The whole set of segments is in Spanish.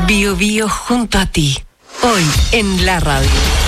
Bio Bio junto a ti. Hoy en la radio.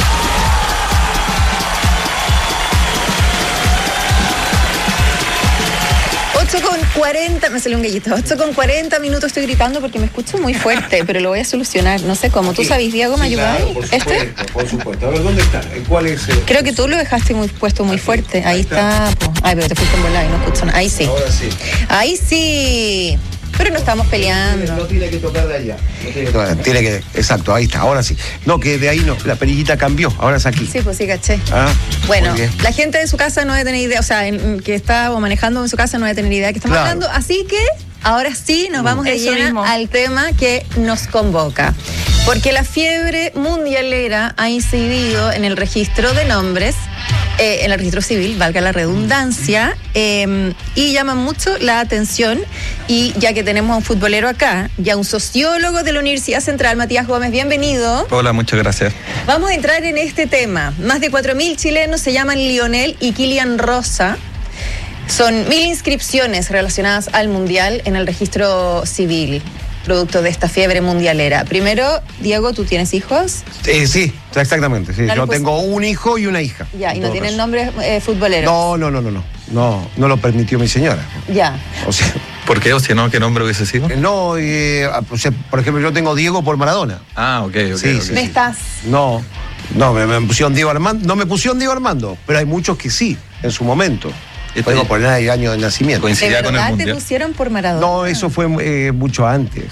8:40, me salió un gallito. 8:40 minutos estoy gritando porque me escucho muy fuerte, pero lo voy a solucionar. No sé cómo. ¿Tú sabes, Diego, me ayudas? Claro, por supuesto. A ver, ¿dónde está? ¿Cuál es? Creo que tú lo dejaste puesto muy fuerte. Ahí está. Ay, pero te fuiste en volar y no escucho nada. Ahí sí. Ahora sí. Ahí sí. Pero no estamos peleando. No tiene que tocar de allá. Tiene que, exacto, ahí está, ahora sí. No, que de ahí no, la perillita cambió, ahora es aquí. Sí, pues sí, caché. Ah, bueno, la gente de su casa no debe tener idea, o sea, que está manejando en su casa no debe tener idea de que estamos hablando, así que ahora sí nos vamos de lleno al tema que nos convoca. Porque la fiebre mundialera ha incidido en el registro de nombres, en el registro civil, valga la redundancia, y llama mucho la atención. Y ya que tenemos a un futbolero acá, ya un sociólogo de la Universidad Central, Matías Gómez, bienvenido. Hola, muchas gracias. Vamos a entrar en este tema. Más de 4.000 chilenos se llaman Lionel y Kylian Rosa. Son 1.000 inscripciones relacionadas al Mundial en el registro civil, producto de esta fiebre mundialera. Primero, Diego, ¿tú tienes hijos? Sí, exactamente. Sí. No, yo tengo un hijo y una hija. Ya, ¿y no tienen nombres futboleros? No lo permitió mi señora. Ya. O sea, ¿por qué? O si no, ¿qué nombre hubiese sido? no, o sea, por ejemplo, yo tengo Diego por Maradona. Ah, ok. Sí. ¿Me estás? No, me pusieron Diego Armando. No me pusieron Diego Armando, pero hay muchos que sí, en su momento. Puedo poner el año de nacimiento. Coincidía ¿De con el verdad te Mundial. pusieron por Maradona? No, eso fue mucho antes.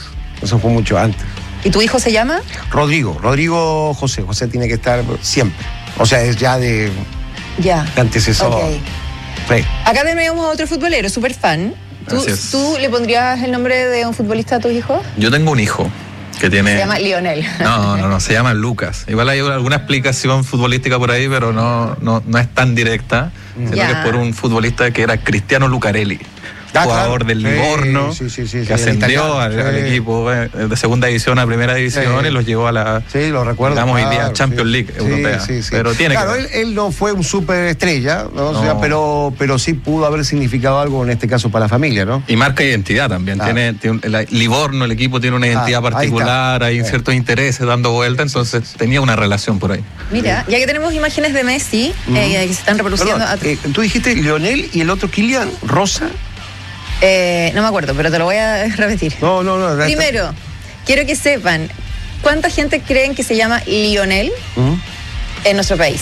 ¿Y tu hijo se llama? Rodrigo José. José tiene que estar siempre. O sea, es ya de antecesor. Ok. Sí. Acá tenemos a otro futbolero, súper fan. ¿Tú le pondrías el nombre de un futbolista a tu hijo? Yo tengo un hijo que tiene... Se llama Lionel. No, se llama Lucas. Igual hay alguna explicación futbolística por ahí, pero no es tan directa. Sino que es por un futbolista que era Cristiano Lucarelli. Jugador del Livorno, que ascendió al equipo de segunda división a primera división y los llevó a la, lo recuerdo, digamos, hoy día Champions League europea. Pero tiene él no fue un superestrella, ¿no? O sea, pero sí pudo haber significado algo en este caso para la familia, ¿no? Y marca identidad también. Tiene Livorno, el equipo tiene una identidad particular, hay ciertos intereses dando vuelta, entonces tenía una relación por ahí. Mira, ya que tenemos imágenes de Messi que se están reproduciendo. Tú dijiste Lionel y el otro Kylian Rosa. No me acuerdo, pero te lo voy a repetir. No. Primero, quiero que sepan, ¿cuánta gente creen que se llama Lionel en nuestro país?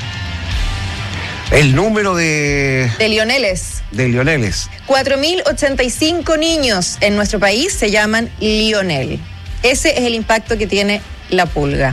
El número de Lioneles. De Lioneles. 4.085 niños en nuestro país se llaman Lionel. Ese es el impacto que tiene la pulga.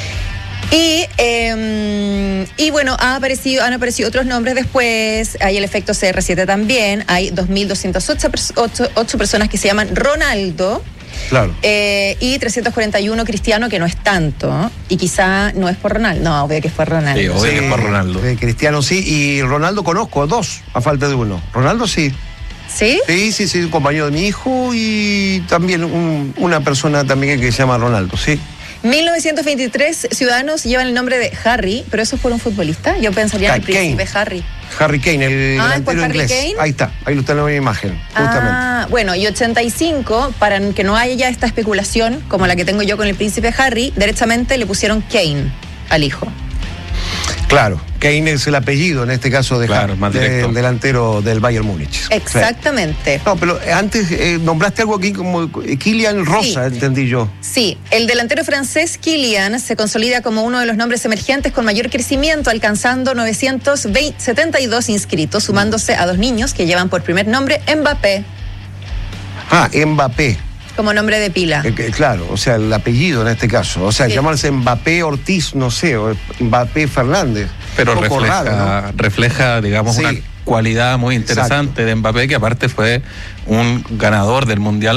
Y bueno, han aparecido otros nombres después. Hay el efecto CR7 también. Hay 2.208 personas que se llaman Ronaldo. Claro. Y 341 Cristiano, que no es tanto. Y quizá no es por Ronaldo. No, obvio que es por Ronaldo. Sí, obvio que es por Ronaldo. Cristiano sí. Y Ronaldo conozco dos, a falta de uno. Ronaldo sí. ¿Sí? Sí, un compañero de mi hijo y también una persona también que se llama Ronaldo, sí. 1923 ciudadanos llevan el nombre de Harry, pero eso es por un futbolista. Yo pensaría en el príncipe Harry. Harry Kane, el delantero inglés. Kane. Ahí está en la imagen, justamente. Bueno, y 85, para que no haya ya esta especulación como la que tengo yo con el príncipe Harry, derechamente le pusieron Kane al hijo. Claro, Kane es el apellido en este caso de Harry, del delantero del Bayern Múnich. Exactamente. No, pero antes nombraste algo aquí como Kylian Rosa, entendí yo. Sí, el delantero francés Kylian se consolida como uno de los nombres emergentes con mayor crecimiento, alcanzando 972 inscritos, sumándose a dos niños que llevan por primer nombre Mbappé. Mbappé. Como nombre de pila. Claro, o sea, el apellido en este caso. O sea, llamarse Mbappé Ortiz, no sé, o Mbappé Fernández. Pero refleja, raro, ¿no? Refleja, digamos, una cualidad muy interesante de Mbappé, que aparte fue un ganador del Mundial